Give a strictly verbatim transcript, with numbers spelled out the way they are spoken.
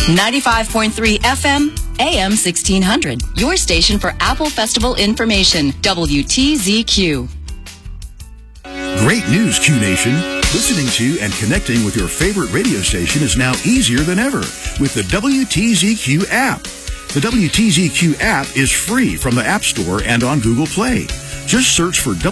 ninety-five point three F M, A M sixteen hundred. Your station for Apple Festival information. W T Z Q. Great news, Q Nation. Listening to and connecting with your favorite radio station is now easier than ever with the W T Z Q app. The W T Z Q app is free from the App Store and on Google Play. Just search for